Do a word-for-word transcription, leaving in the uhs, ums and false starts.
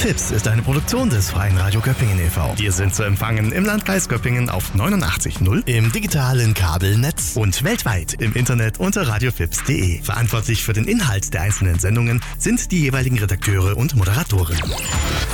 Fips ist eine Produktion des Freien Radio Göppingen e V. Wir sind zu empfangen im Landkreis Göppingen auf neunundachtzig Komma null, im digitalen Kabelnetz und weltweit im Internet unter radiofips punkt de. Verantwortlich für den Inhalt der einzelnen Sendungen sind die jeweiligen Redakteure und Moderatoren.